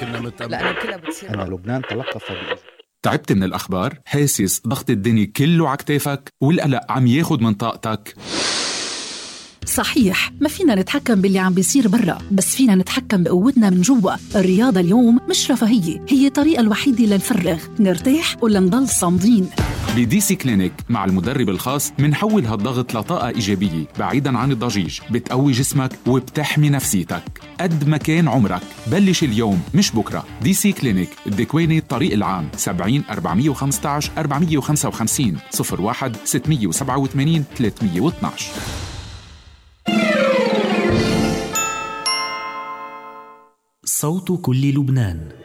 كنا متأمل لأنه كلها بتصير أن لبنان تلقف تعبت من الأخبار؟ حاسس ضغط الدنيا كله عكتافك؟ والقلق عم ياخد من طاقتك؟ صحيح، ما فينا نتحكم باللي عم بيصير برا، بس فينا نتحكم بقوتنا من جوا. الرياضة اليوم مش رفاهية، هي الطريقة الوحيدة لنفرغ، نرتاح ولا نضل صامدين. بدي سي كلينيك مع المدرب الخاص منحول هالضغط لطاقة إيجابية بعيداً عن الضجيج، بتقوي جسمك وبتحمي نفسيتك. قد ما كان عمرك، بلش اليوم مش بكرة. دي سي كلينيك، الدكويني، الطريق العام، 70 415 455 01 687 312. صوت كل لبنان.